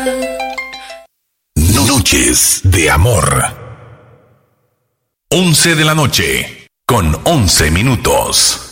Noches de amor. 11 de la noche, con 11 minutos.